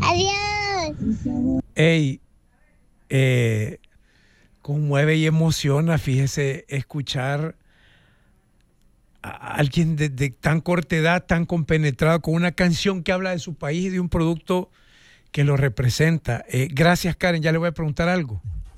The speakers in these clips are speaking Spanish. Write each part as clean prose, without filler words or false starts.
Adiós. Ey, conmueve y emociona, fíjese, escuchar a alguien de tan corta edad, tan compenetrado, con una canción que habla de su país y de un producto que lo representa. Gracias, Karen. Ya le voy a preguntar algo.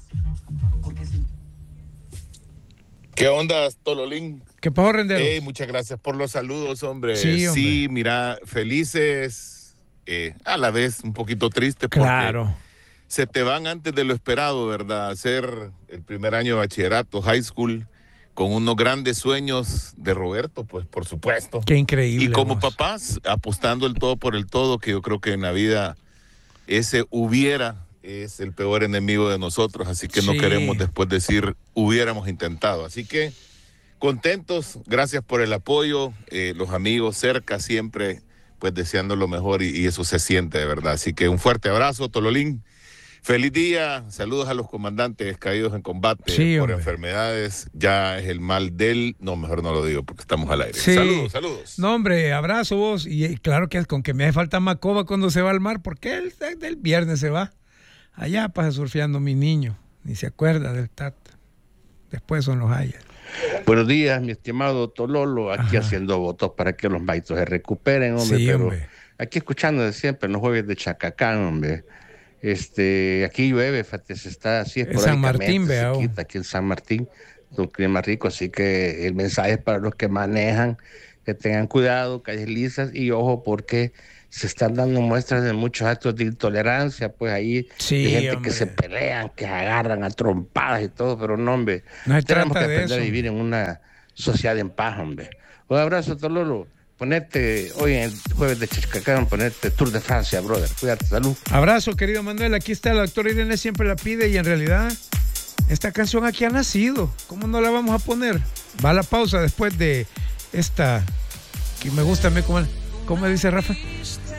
¿Qué onda, Tololín? ¿Qué pasó, Rendero? Muchas gracias por los saludos, hombre. Sí, hombre. Sí, mira, felices, a la vez un poquito tristes, porque Claro. se te van antes de lo esperado, ¿verdad? Hacer el primer año de bachillerato, high school, con unos grandes sueños de Roberto, pues por supuesto. Qué increíble. Y como vos. papás, apostando el todo por el todo, que yo creo que en la vida ese hubiera es el peor enemigo de nosotros, así que no Sí. queremos después decir hubiéramos intentado. Así que contentos, gracias por el apoyo, los amigos cerca siempre, pues deseando lo mejor y eso se siente de verdad. Así que un fuerte abrazo, Tololín. Feliz día, saludos a los comandantes caídos en combate Sí, por hombre. enfermedades. Ya es el mal del... No, mejor no lo digo porque estamos al aire. Sí. Saludos, saludos. No, hombre, abrazo vos. Y claro que con que me hace falta Macoba cuando se va al mar, porque el viernes se va. Allá pasa surfeando mi niño. Ni se acuerda del Tata. Después son los Hayas. Buenos días, mi estimado Tololo, aquí haciendo votos para que los maitos se recuperen, hombre, Sí, pero hombre. aquí escuchando de siempre en los jueves de Chacacán, hombre. Aquí llueve, fíjate, se está así En San Martín, esporádicamente, vea, se quita aquí en San Martín, un clima rico, así que el mensaje es para los que manejan, que tengan cuidado, calles lisas y ojo porque se están dando muestras de muchos actos de intolerancia, pues ahí Sí, de gente hombre. que se pelean, que se agarran a trompadas y todo, pero no, hombre, No se tenemos que trata de aprender eso. a vivir en una sociedad en paz, hombre. Un abrazo, Tololo. Ponete hoy en el jueves de Chacacán, ponete Tour de Francia, brother. Cuídate, salud. Abrazo, querido Manuel. Aquí está la doctora Irene, siempre la pide y en realidad esta canción aquí ha nacido. ¿Cómo no la vamos a poner? Va a la pausa después de esta que me gusta a mí. ¿Cómo dice Rafa?